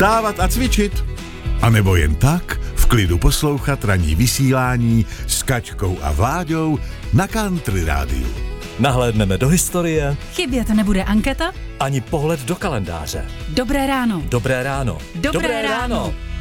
vstávat a cvičit. A nebo jen tak v klidu poslouchat ranní vysílání s Kačkou a Vláďou na Country Rádiu. Nahlédneme do historie. Chybět nebude anketa. Ani pohled do kalendáře. Dobré ráno. Dobré ráno. Dobré ráno.